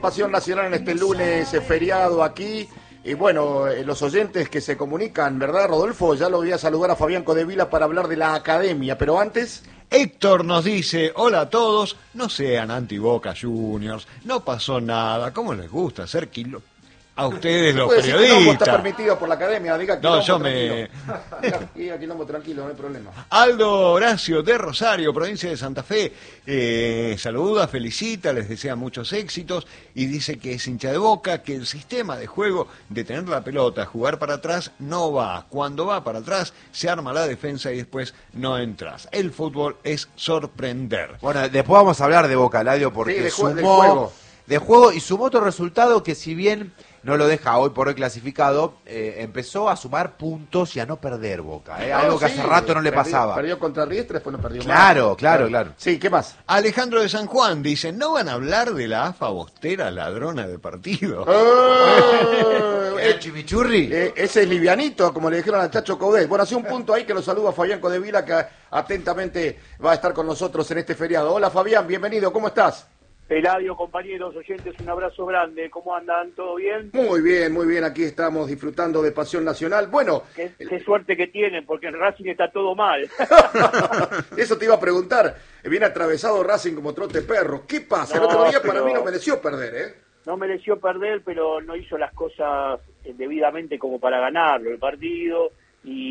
Pasión Nacional en este lunes feriado aquí. Y bueno, los oyentes que se comunican, ¿verdad, Rodolfo? Ya lo voy a saludar a Fabián Codevila para hablar de la academia, pero antes... Héctor nos dice, hola a todos, no sean anti-Boca Juniors, no pasó nada, ¿cómo les gusta hacer kilo? A ustedes los periodistas. Está permitido por la academia, diga que no, yo tranquilo. Diga quilombo tranquilo, no hay problema. Aldo Horacio de Rosario, provincia de Santa Fe, saluda, felicita, les desea muchos éxitos y dice que es hincha de Boca, que el sistema de juego de tener la pelota, jugar para atrás, no va. Cuando va para atrás, se arma la defensa y después no entras. El fútbol es sorprender. Bueno, después vamos a hablar de Boca, Ladio, porque sí, sumó de juego y sumó otro resultado que, si bien no lo deja hoy por hoy clasificado, empezó a sumar puntos y a no perder Boca, algo que hace rato no le pasaba. Perdió contra Riestra, después no perdió claro, más. Claro. Sí, ¿qué más? Alejandro de San Juan dice, ¿no van a hablar de la AFA bostera ladrona de partido? ¿El chimichurri? Ese es livianito, como le dijeron al Chacho Coudet. Bueno, hace un punto ahí que lo saluda Fabián Codevila, que atentamente va a estar con nosotros en este feriado. Hola Fabián, bienvenido, ¿cómo estás? Eladio, compañeros, oyentes, un abrazo grande. ¿Cómo andan? ¿Todo bien? Muy bien. Aquí estamos disfrutando de Pasión Nacional. Bueno... Qué suerte que tienen, porque en Racing está todo mal. Eso te iba a preguntar. Viene atravesado Racing como trote perro. ¿Qué pasa? El otro día para mí no mereció perder, ¿eh? No mereció perder, pero no hizo las cosas debidamente como para ganarlo el partido. Y